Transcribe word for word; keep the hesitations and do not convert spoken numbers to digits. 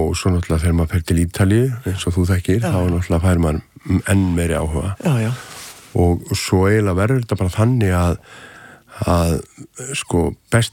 og svo náttúrulega þegar maður fer til Ítalíu eins og þú þekkir, já. Þá náttúrulega fær maður enn meiri áhuga já, já. Og svo eiginlega verður þetta bara þannig að að sko best